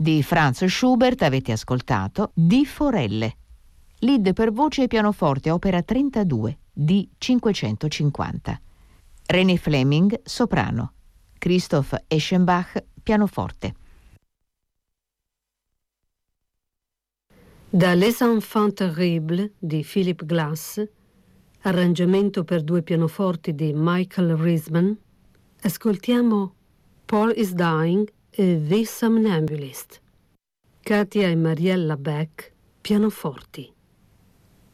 Di Franz Schubert avete ascoltato Di Forelle. Lead per voce e pianoforte, opera 32, di 550. René Fleming, soprano. Christoph Eschenbach, pianoforte. Da Les Enfants Terribles di Philip Glass, arrangiamento per 2 pianoforti di Michael Risman, ascoltiamo Paul is Dying e The Somnambulist. Katia e Mariella Beck, pianoforti.